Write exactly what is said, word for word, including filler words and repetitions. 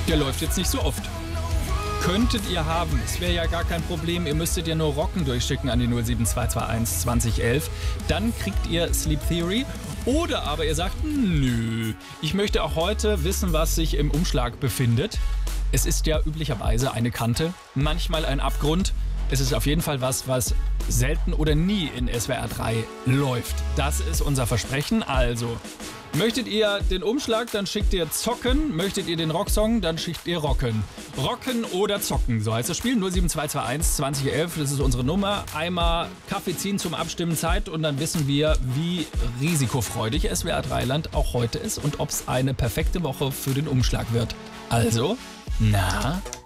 Der läuft jetzt nicht so oft. Könntet ihr haben, es wäre ja gar kein Problem, ihr müsstet ja nur Rocken durchschicken an die null sieben zwei zwei eins zwanzig elf. Dann kriegt ihr Sleep Theory. Oder aber ihr sagt, nö, ich möchte auch heute wissen, was sich im Umschlag befindet. Es ist ja üblicherweise eine Kante, manchmal ein Abgrund. Es ist auf jeden Fall was, was selten oder nie in S W R drei läuft. Das ist unser Versprechen. Also, möchtet ihr den Umschlag, dann schickt ihr Zocken. Möchtet ihr den Rocksong, dann schickt ihr Rocken. Rocken oder Zocken, so heißt das Spiel. null sieben zwei zwei eins zwanzig elf, das ist unsere Nummer. Einmal Kaffee ziehen zum Abstimmen Zeit und dann wissen wir, wie risikofreudig S W R drei Land auch heute ist und ob es eine perfekte Woche für den Umschlag wird. Also, na...